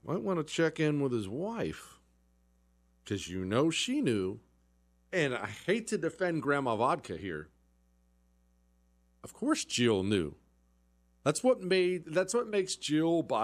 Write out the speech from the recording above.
Might want to check in with his wife. Because you know she knew. And I hate to defend Grandma Vodka here. Of course Jill knew. That's what makes Jill